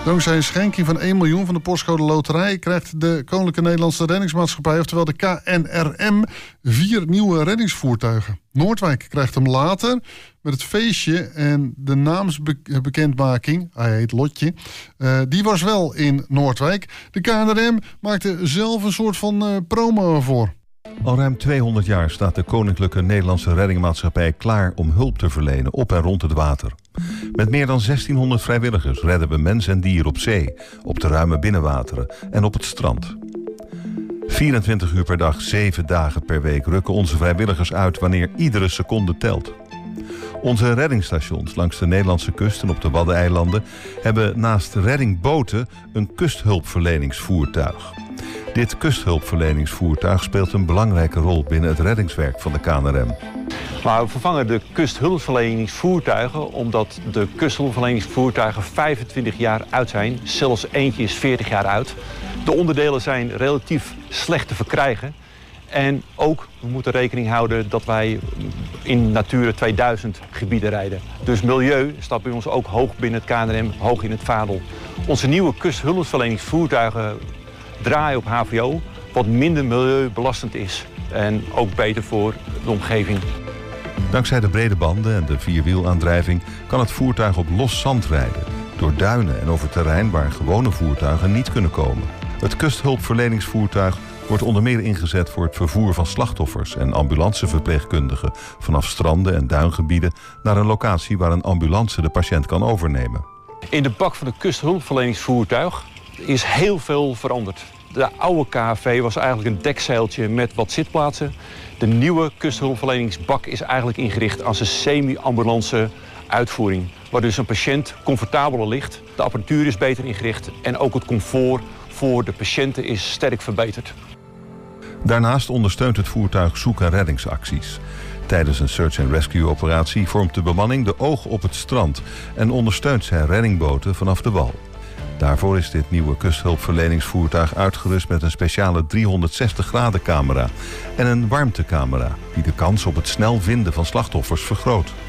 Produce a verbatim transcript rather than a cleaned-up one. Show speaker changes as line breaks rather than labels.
Dankzij een schenking van één miljoen van de Postcode Loterij krijgt de Koninklijke Nederlandse Reddingsmaatschappij, oftewel de K N R M, vier nieuwe reddingsvoertuigen. Noordwijk krijgt hem later met het feestje en de naamsbekendmaking. Hij heet Lotje. Uh, die was wel in Noordwijk. De K N R M maakte zelf een soort van uh, promo voor.
Al ruim tweehonderd jaar staat de Koninklijke Nederlandse Reddingmaatschappij klaar om hulp te verlenen op en rond het water. Met meer dan zestienhonderd vrijwilligers redden we mens en dier op zee, op de ruime binnenwateren en op het strand. vierentwintig uur per dag, zeven dagen per week rukken onze vrijwilligers uit wanneer iedere seconde telt. Onze reddingsstations langs de Nederlandse kust en op de Waddeneilanden hebben naast reddingboten een kusthulpverleningsvoertuig. Dit kusthulpverleningsvoertuig speelt een belangrijke rol binnen het reddingswerk van de K N R M.
Maar we vervangen de kusthulpverleningsvoertuigen omdat de kusthulpverleningsvoertuigen vijfentwintig jaar oud zijn. Zelfs eentje is veertig jaar oud. De onderdelen zijn relatief slecht te verkrijgen. En ook, we moeten rekening houden dat wij in Natura tweeduizend gebieden rijden. Dus milieu staat bij ons ook hoog binnen het K N R M, hoog in het vaandel. Onze nieuwe kusthulpverleningsvoertuigen draaien op H V O, wat minder milieubelastend is. En ook beter voor de omgeving.
Dankzij de brede banden en de vierwielaandrijving kan het voertuig op los zand rijden. Door duinen en over terrein waar gewone voertuigen niet kunnen komen. Het kusthulpverleningsvoertuig wordt onder meer ingezet voor het vervoer van slachtoffers en ambulanceverpleegkundigen vanaf stranden en duingebieden naar een locatie waar een ambulance de patiënt kan overnemen.
In de bak van het kusthulpverleningsvoertuig is heel veel veranderd. De oude K H V was eigenlijk een dekzeiltje met wat zitplaatsen. De nieuwe kusthulpverleningsbak is eigenlijk ingericht als een semi-ambulance uitvoering. Waar dus een patiënt comfortabeler ligt. De apparatuur is beter ingericht en ook het comfort voor de patiënten is sterk verbeterd.
Daarnaast ondersteunt het voertuig zoek- en reddingsacties. Tijdens een search-and-rescue-operatie vormt de bemanning de oog op het strand en ondersteunt zij reddingboten vanaf de wal. Daarvoor is dit nieuwe kusthulpverleningsvoertuig uitgerust met een speciale driehonderdzestig graden camera en een warmtecamera die de kans op het snel vinden van slachtoffers vergroot.